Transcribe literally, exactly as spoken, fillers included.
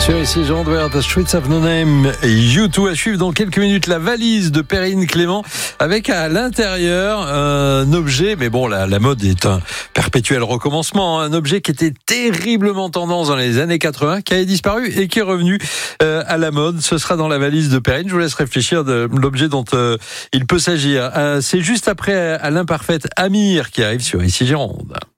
Sur ici, Jean Douer, The Streets of No Name et U deux à suivre dans quelques minutes. La valise de Perrine Clément avec à l'intérieur un objet, mais bon, la, la mode est un perpétuel recommencement. Un objet qui était terriblement tendance dans les années quatre-vingts, qui avait disparu et qui est revenu euh, à la mode. Ce sera dans la valise de Perrine. Je vous laisse réfléchir de l'objet dont euh, il peut s'agir. Euh, c'est juste après, à l'imparfaite, Amir qui arrive sur ici Gironde.